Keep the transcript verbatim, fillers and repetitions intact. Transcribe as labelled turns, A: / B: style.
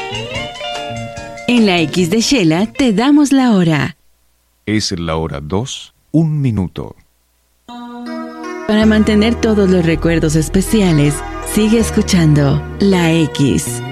A: En la X de Shela te damos la hora.
B: Es la hora dos, un minuto.
A: Para mantener todos los recuerdos especiales, sigue escuchando La X.